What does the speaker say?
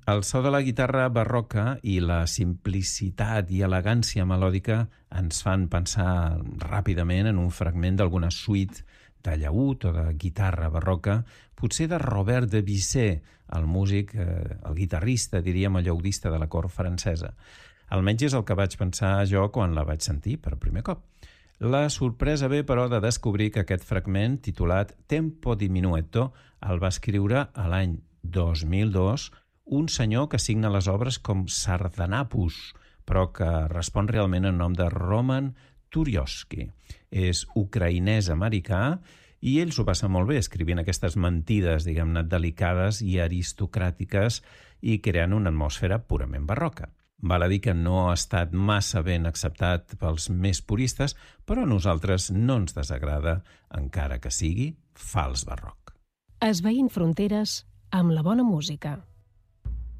El so de la guitarra barroca i la simplicitat i elegància melòdica ens fan pensar ràpidament en un fragment d'alguna suite de llaüt o de guitarra barroca, potser de Robert de Bizet, el músic, el guitarrista, diríem, el llaudista de la cort francesa. Almenys és el que vaig pensar jo quan la vaig sentir per primer cop. La sorpresa ve, però, de descobrir que aquest fragment, titulat Tempo di Minuetto, el va escriure a l'any 2002 un senyor que signa les obres com Sardanapus, però que respon realment en nom de Roman Turioski. És ucraïnès-americà i ell s'ho passa molt bé escrivint aquestes mentides, diguem-ne, delicades i aristocràtiques i creant una atmosfera purament barroca. Val a dir que no ha estat massa ben acceptat pels més puristes, però a nosaltres no ens desagrada, encara que sigui fals barroc. Esvaint fronteres amb la bona música.